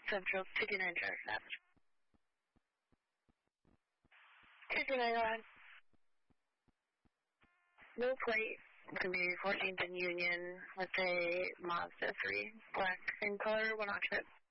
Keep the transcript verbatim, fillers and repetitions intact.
Central, two two nine Travis Savage. two two nine, go ahead. No plate. It's going to be fourteenth and Union with a Mazda three, black in color, one occupant.